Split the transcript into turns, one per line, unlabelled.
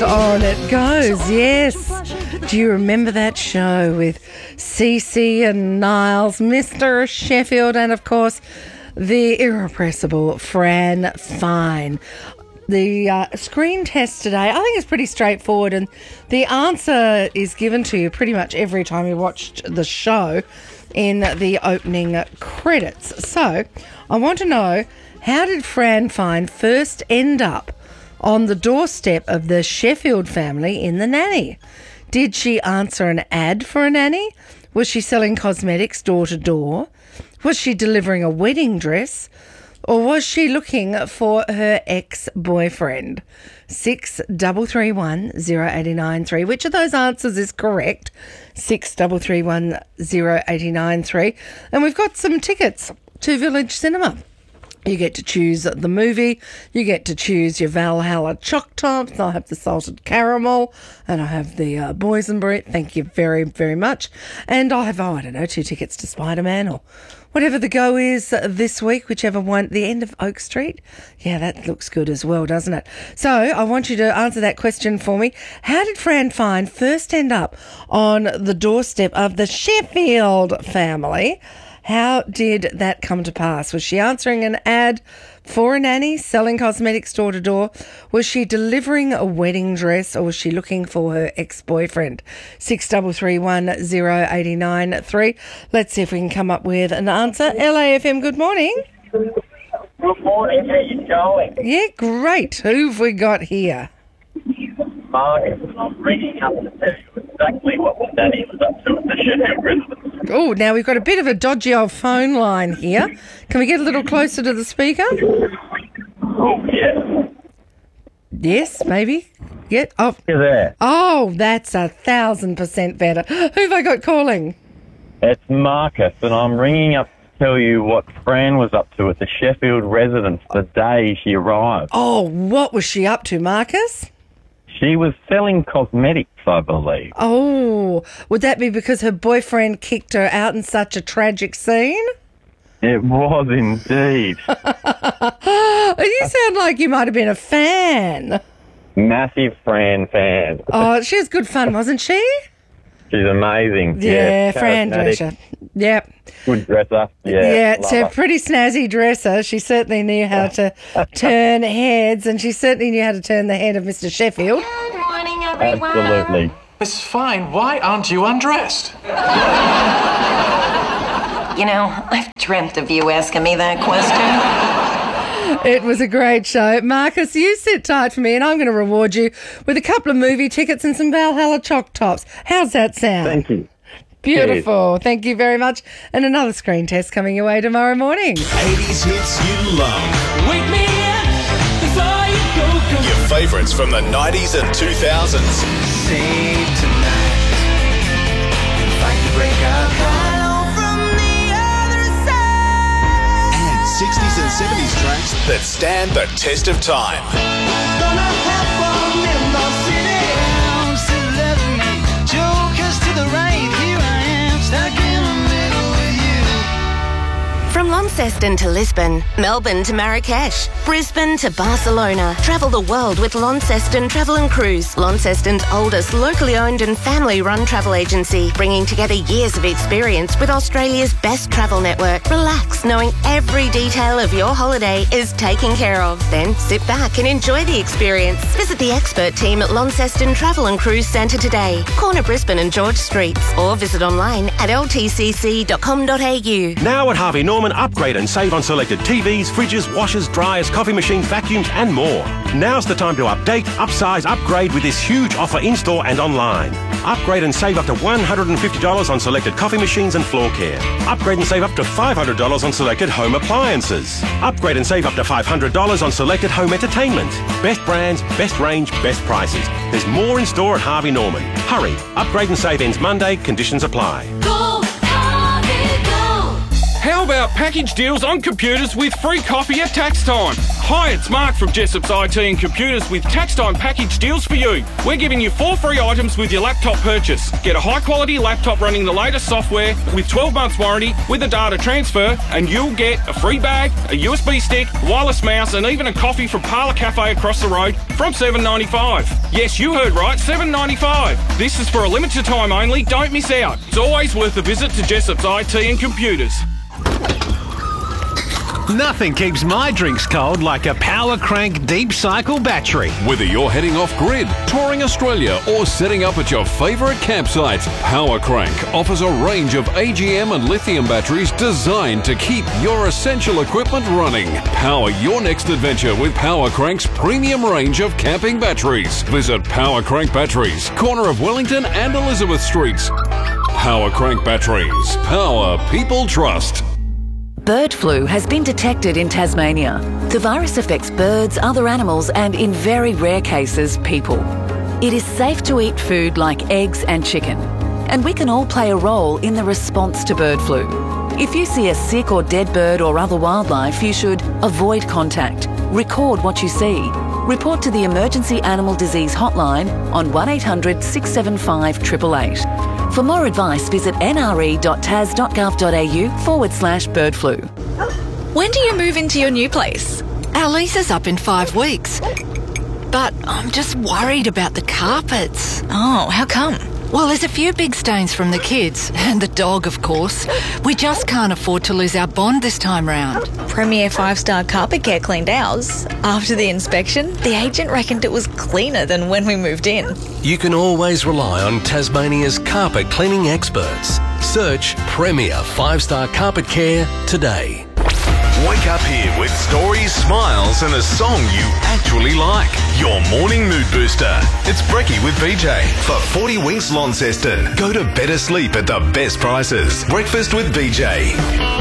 And on it goes, yes. Do you remember that show with Cece and Niles, Mr. Sheffield, and of course, the irrepressible Fran Fine? The screen test today, I think, is pretty straightforward, and the answer is given to you pretty much every time you watched the show in the opening credits. So, I want to know, how did Fran Fine first end up on the doorstep of the Sheffield family in The Nanny? Did she answer an ad for a nanny? Was she selling cosmetics door to door? Was she delivering a wedding dress? Or was she looking for her ex-boyfriend? 6331 0893. Which of those answers is correct? 6331 0893. And we've got some tickets to Village Cinema. You get to choose the movie. You get to choose your Valhalla Choc Tops. I'll have the salted caramel, and I have the boysenberry. Thank you very, very much. And I'll have, 2 tickets to Spider-Man or whatever the go is this week, whichever one. The end of Oak Street. Yeah, that looks good as well, doesn't it? So I want you to answer that question for me. How did Fran Fine first end up on the doorstep of the Sheffield family? How did that come to pass? Was she answering an ad for a nanny, selling cosmetics door to door? Was she delivering a wedding dress, or was she looking for her ex-boyfriend? 6331 0893. Let's see if we can come up with an answer. LAFM, good morning.
Good morning, how you going?
Yeah, great. Who've we got here?
Marcus, I'm ringing up to tell you exactly what my daddy was up to at the Sheffield residence.
Oh, now we've got a bit of a dodgy old phone line here. Can we get a little closer to the speaker?
Oh, yeah.
Yes, maybe. Yeah. Oh,
You're there.
oh, that's 1,000% better. Who've I got calling?
It's Marcus, and I'm ringing up to tell you what Fran was up to at the Sheffield residence the day she arrived.
Oh, what was she up to, Marcus?
She was selling cosmetics, I believe.
Oh, would that be because her boyfriend kicked her out in such a tragic scene?
It was indeed.
You sound like you might have been a fan.
Massive Fran fan.
Oh, she was good fun, wasn't she?
She's amazing.
Yeah, Fran
charismatic,
Drescher. Yep.
Good dresser.
Yeah, it's
love
a
her.
pretty snazzy dresser. She certainly knew how to turn heads, and she certainly knew how to turn the head of Mr. Sheffield.
Good morning, everyone.
Absolutely.
It's fine. Why aren't you undressed?
You know, I've dreamt of you asking me that question.
It was a great show. Marcus, you sit tight for me, and I'm going to reward you with a couple of movie tickets and some Valhalla Choc Tops. How's that sound?
Thank you.
Beautiful. Thank you very much. And another screen test coming your way tomorrow morning.
80s hits you love.
Wake me up before you go.
Your favourites from the 90s and 2000s.
Save tonight. Fight the breakout. Hello from the other side.
And 60s and 70s tracks that stand the test of time.
Gonna have fun in the city. Still loving me. Jokers to the right. Here I am, stuck in the middle with you.
From Launceston to Lisbon, Melbourne to Marrakesh, Brisbane to Barcelona. Travel the world with Launceston Travel and Cruise. Launceston's oldest locally owned and family-run travel agency, bringing together years of experience with Australia's best travel network. Relax, knowing every detail of your holiday is taken care of. Then sit back and enjoy the experience. Visit the expert team at Launceston Travel and Cruise Centre today, corner Brisbane and George Streets, or visit online at ltcc.com.au.
Now at Harvey Norman, upgrade and save on selected TVs, fridges, washers, dryers, coffee machines, vacuums and more. Now's the time to update, upsize, upgrade with this huge offer in-store and online. Upgrade and save up to $150 on selected coffee machines and floor care. Upgrade and save up to $500 on selected home appliances. Upgrade and save up to $500 on selected home entertainment. Best brands, best range, best prices. There's more in store at Harvey Norman. Hurry, upgrade and save ends Monday, conditions apply.
Go, Harvey, go.
How about
about package deals on computers with free coffee at tax time. Hi, it's Mark from Jessop's IT and Computers with tax time package deals for you. We're giving you 4 free items with your laptop purchase. Get a high quality laptop running the latest software with 12 months warranty with a data transfer, and you'll get a free bag, a USB stick, wireless mouse, and even a coffee from Parlour Cafe across the road from $7.95. Yes, you heard right, $7.95. This is for a limited time only. Don't miss out. It's always worth a visit to Jessop's IT and Computers.
Nothing keeps my drinks cold like a Power Crank Deep Cycle battery.
Whether you're heading off grid, touring Australia, or setting up at your favourite campsite, Power Crank offers a range of AGM and lithium batteries designed to keep your essential equipment running. Power your next adventure with Power Crank's premium range of camping batteries. Visit Power Crank Batteries, corner of Wellington and Elizabeth Streets. Power Crank Batteries. Power people trust.
Bird flu has been detected in Tasmania. The virus affects birds, other animals, and in very rare cases, people. It is safe to eat food like eggs and chicken, and we can all play a role in the response to bird flu. If you see a sick or dead bird or other wildlife, you should avoid contact, record what you see, report to the Emergency Animal Disease Hotline on 1800 675 888. For more advice, visit nre.tas.gov.au/bird flu.
When do you move into your new place? Our lease is up in 5 weeks. But I'm just worried about the carpets. Oh, how come? Well, there's a few big stains from the kids, and the dog, of course. We just can't afford to lose our bond this time round.
Premier 5-star Carpet Care cleaned ours. After the inspection, the agent reckoned it was cleaner than when we moved in.
You can always rely on Tasmania's carpet cleaning experts. Search Premier 5-star Carpet Care today.
Wake up here with stories, smiles, and a song you actually like. Your morning mood booster. It's Brekkie with BJ. For 40 Winks Launceston. Go to better sleep at the best prices. Breakfast with BJ.